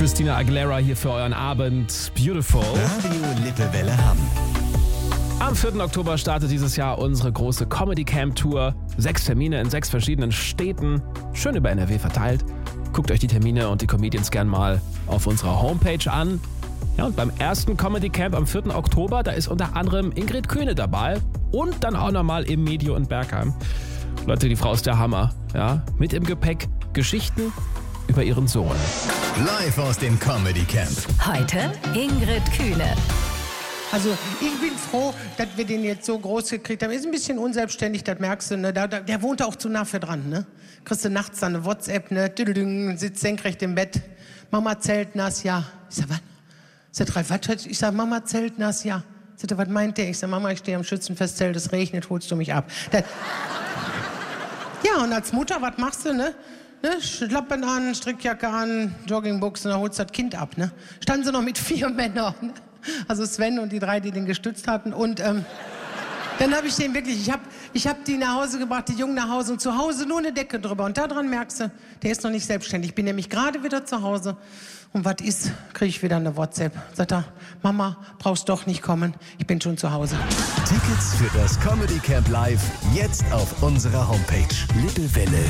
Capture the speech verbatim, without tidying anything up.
Christina Aguilera hier für euren Abend. Beautiful. Radio Lippewelle Hamm. Am vierten Oktober startet dieses Jahr unsere große Comedy Camp Tour. Sechs Termine in sechs verschiedenen Städten, schön über N R W verteilt. Guckt euch die Termine und die Comedians gern mal auf unserer Homepage an. Ja, und beim ersten Comedy Camp am vierten Oktober, da ist unter anderem Ingrid Köhne dabei und dann auch nochmal im Medio in Bergheim. Leute, die Frau ist der Hammer. Ja, mit im Gepäck Geschichten über ihren Sohn. Live aus dem Comedy Camp. Heute Ingrid Köhne. Also ich bin froh, dass wir den jetzt so groß gekriegt haben. Ist ein bisschen unselbstständig, das merkst du. Ne? Da, da, der wohnt auch zu nah für dran. Ne? Kriegst du nachts dann eine WhatsApp, ne? Düdüdüng, sitzt senkrecht im Bett. Mama zeltnass, ja. Ich sag, was? Sagt Ralf, was? Ich sag, Mama zeltnass, ja. Sagt er, was meint der? Ich sag, Mama, ich stehe am Schützenfestzelt, es regnet, holst du mich ab. Das ja, und als Mutter, was machst du, ne? Ne, Schlappen an, Strickjacke an, Joggingbuchsen, dann holst du das Kind ab, ne? Standen sie noch mit vier Männern, ne? Also Sven und die drei, die den gestützt hatten. Und ähm, dann habe ich den wirklich, ich habe ich hab die nach Hause gebracht, die Jungen nach Hause und zu Hause nur eine Decke drüber. Und daran merkst du, der ist noch nicht selbstständig. Ich bin nämlich gerade wieder zu Hause. Und was ist, kriege ich wieder eine WhatsApp. Sagt er, Mama, brauchst doch nicht kommen, ich bin schon zu Hause. Tickets für das Comedy Camp Live jetzt auf unserer Homepage lippewelle